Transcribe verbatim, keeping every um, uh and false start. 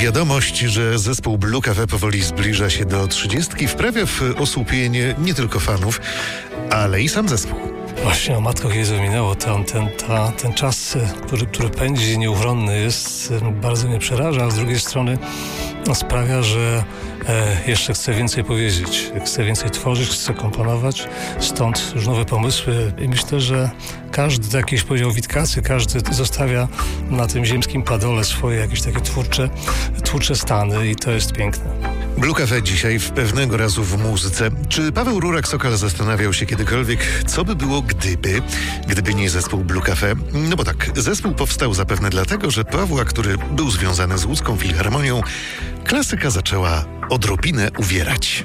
Wiadomość, że zespół Blue Cafe powoli zbliża się do trzydziestki, wprawia w osłupienie nie tylko fanów, ale i sam zespół. Właśnie, o matko, kiedy minęło, ten, ten, ta, ten czas, który, który pędzi, nieuchronny jest, bardzo mnie przeraża, a z drugiej strony no, sprawia, że e, jeszcze chcę więcej powiedzieć, chcę więcej tworzyć, chcę komponować, stąd już nowe pomysły i myślę, że każdy jakiś podział witkacy, każdy zostawia na tym ziemskim padole swoje jakieś takie twórcze, twórcze stany i to jest piękne. Blue Cafe dzisiaj w pewnego razu w muzyce. Czy Paweł Rurak-Sokal zastanawiał się kiedykolwiek, co by było gdyby, gdyby nie zespół Blue Cafe? No bo tak, zespół powstał zapewne dlatego, że Pawła, który był związany z łódzką filharmonią, klasyka zaczęła odrobinę uwierać.